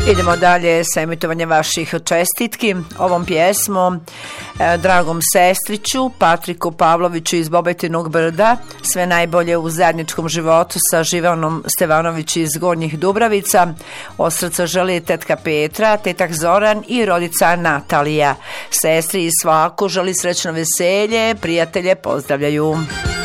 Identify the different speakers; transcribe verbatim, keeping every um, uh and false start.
Speaker 1: Idemo dalje sa emitovanjem vaših čestitki. Ovom pjesmom e, dragom sestriću Patriku Pavloviću iz Bobetinog Brda, sve najbolje u zajedničkom životu sa Živanom Stevanović iz Gornjih Dubravica. Od srca želi tetka Petra, tetak Zoran i rodica Natalija. Sestri i svaku želi srećno veselje, prijatelje pozdravljaju.